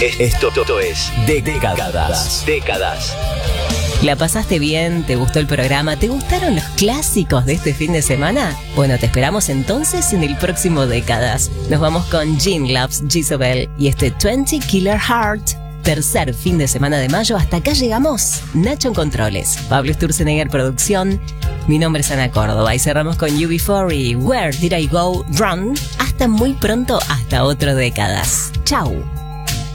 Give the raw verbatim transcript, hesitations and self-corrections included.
Esto, esto es Décadas. Décadas. ¿La pasaste bien? ¿Te gustó el programa? ¿Te gustaron los clásicos de este fin de semana? Bueno, te esperamos entonces en el próximo Décadas. Nos vamos con Jean Loves Jezebel y este veinte Killer Heart. Tercer fin de semana de mayo, hasta acá llegamos. Nacho en controles, Pablo Sturzenegger producción. Mi nombre es Ana Córdoba y cerramos con U B cuatro y Where Did I Go Run. Hasta muy pronto, hasta otro Décadas. Chau.